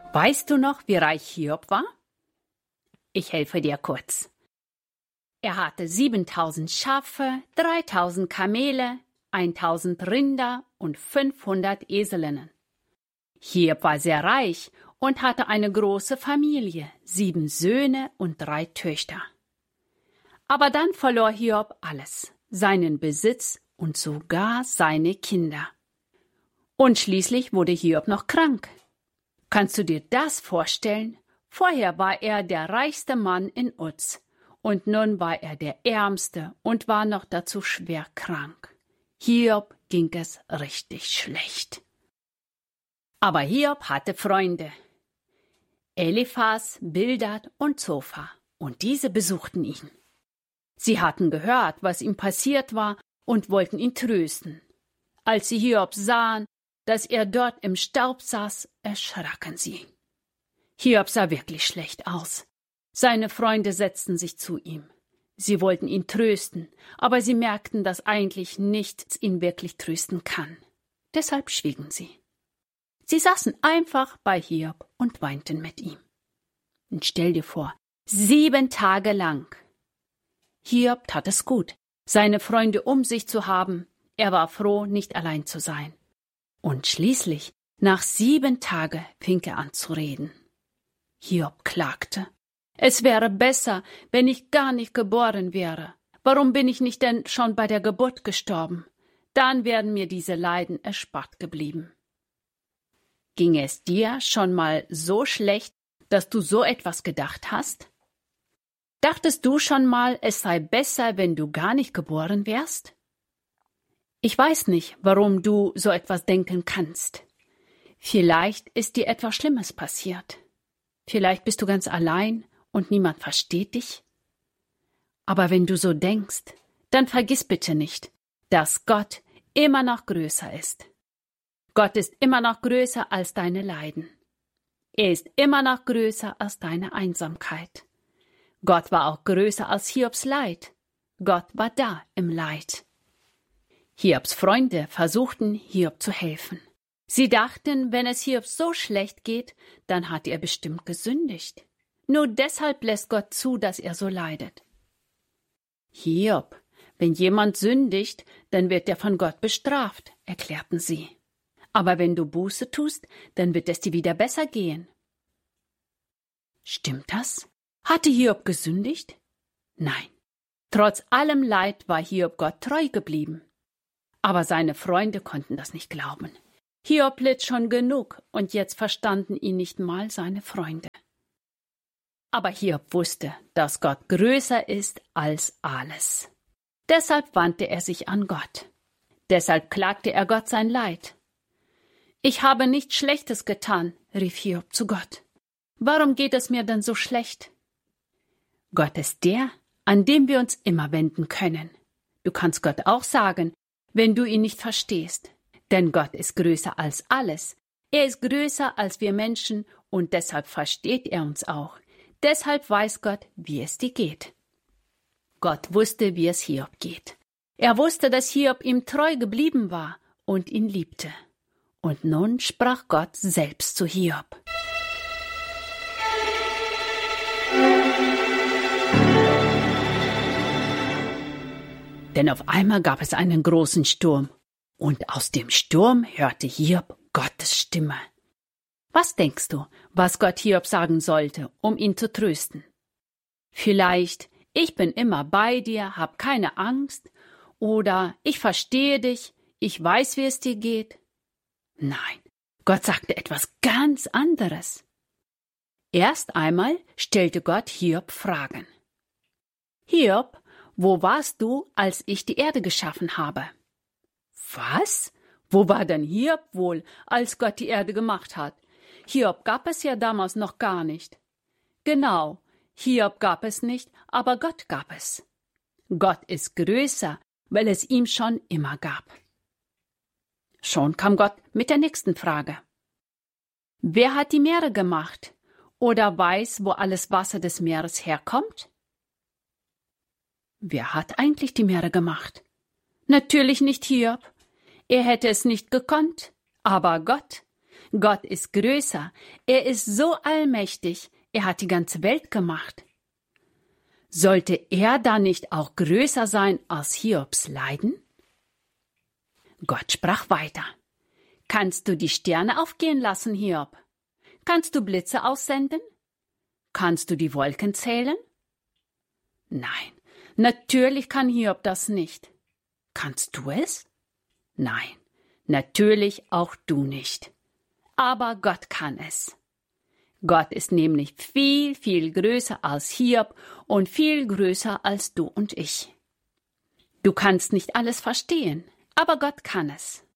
Weißt du noch, wie reich Hiob war? Ich helfe dir kurz. Er hatte 7.000 Schafe, 3.000 Kamele, 1.000 Rinder und 500 Eselinnen. Hiob war sehr reich und hatte eine große Familie, 7 Söhne und 3 Töchter. Aber dann verlor Hiob alles, seinen Besitz und sogar seine Kinder. Und schließlich wurde Hiob noch krank. Kannst du dir das vorstellen? Vorher war er der reichste Mann in Uz und nun war er der Ärmste und war noch dazu schwer krank. Hiob ging es richtig schlecht. Aber Hiob hatte Freunde. Eliphas, Bildad und Zophar, und diese besuchten ihn. Sie hatten gehört, was ihm passiert war, und wollten ihn trösten. Als sie Hiob sahen, dass er dort im Staub saß, erschraken sie. Hiob sah wirklich schlecht aus. Seine Freunde setzten sich zu ihm. Sie wollten ihn trösten, aber sie merkten, dass eigentlich nichts ihn wirklich trösten kann. Deshalb schwiegen sie. Sie saßen einfach bei Hiob und weinten mit ihm. Und stell dir vor, 7 Tage lang. Hiob tat es gut, seine Freunde um sich zu haben. Er war froh, nicht allein zu sein. Und schließlich, nach 7 Tagen, fing er an zu reden. Hiob klagte. Es wäre besser, wenn ich gar nicht geboren wäre. Warum bin ich nicht denn schon bei der Geburt gestorben? Dann wären mir diese Leiden erspart geblieben. Ging es dir schon mal so schlecht, dass du so etwas gedacht hast? Dachtest du schon mal, es sei besser, wenn du gar nicht geboren wärst? Ich weiß nicht, warum du so etwas denken kannst. Vielleicht ist dir etwas Schlimmes passiert. Vielleicht bist du ganz allein und niemand versteht dich. Aber wenn du so denkst, dann vergiss bitte nicht, dass Gott immer noch größer ist. Gott ist immer noch größer als deine Leiden. Er ist immer noch größer als deine Einsamkeit. Gott war auch größer als Hiobs Leid. Gott war da im Leid. Hiobs Freunde versuchten, Hiob zu helfen. Sie dachten, wenn es Hiob so schlecht geht, dann hat er bestimmt gesündigt. Nur deshalb lässt Gott zu, dass er so leidet. Hiob, wenn jemand sündigt, dann wird er von Gott bestraft, erklärten sie. Aber wenn du Buße tust, dann wird es dir wieder besser gehen. Stimmt das? Hatte Hiob gesündigt? Nein. Trotz allem Leid war Hiob Gott treu geblieben. Aber seine Freunde konnten das nicht glauben. Hiob litt schon genug und jetzt verstanden ihn nicht mal seine Freunde. Aber Hiob wusste, dass Gott größer ist als alles. Deshalb wandte er sich an Gott. Deshalb klagte er Gott sein Leid. Ich habe nichts Schlechtes getan, rief Hiob zu Gott. Warum geht es mir denn so schlecht? Gott ist der, an dem wir uns immer wenden können. Du kannst Gott auch sagen, wenn du ihn nicht verstehst. Denn Gott ist größer als alles. Er ist größer als wir Menschen und deshalb versteht er uns auch. Deshalb weiß Gott, wie es dir geht. Gott wusste, wie es Hiob geht. Er wusste, dass Hiob ihm treu geblieben war und ihn liebte. Und nun sprach Gott selbst zu Hiob. Denn auf einmal gab es einen großen Sturm. Und aus dem Sturm hörte Hiob Gottes Stimme. Was denkst du, was Gott Hiob sagen sollte, um ihn zu trösten? Vielleicht, ich bin immer bei dir, hab keine Angst, oder ich verstehe dich, ich weiß, wie es dir geht. Nein, Gott sagte etwas ganz anderes. Erst einmal stellte Gott Hiob Fragen. Hiob, wo warst du, als ich die Erde geschaffen habe? Was? Wo war denn Hiob wohl, als Gott die Erde gemacht hat? Hiob gab es ja damals noch gar nicht. Genau, Hiob gab es nicht, aber Gott gab es. Gott ist größer, weil es ihm schon immer gab. Schon kam Gott mit der nächsten Frage. Wer hat die Meere gemacht? Oder weiß, wo alles Wasser des Meeres herkommt? Wer hat eigentlich die Meere gemacht? Natürlich nicht Hiob. Er hätte es nicht gekonnt, aber Gott. Gott ist größer. Er ist so allmächtig. Er hat die ganze Welt gemacht. Sollte er da nicht auch größer sein als Hiobs Leiden? Gott sprach weiter. Kannst du die Sterne aufgehen lassen, Hiob? Kannst du Blitze aussenden? Kannst du die Wolken zählen? Nein, natürlich kann Hiob das nicht. Kannst du es? Nein, natürlich auch du nicht. Aber Gott kann es. Gott ist nämlich viel, viel größer als Hiob und viel größer als du und ich. Du kannst nicht alles verstehen, aber Gott kann es.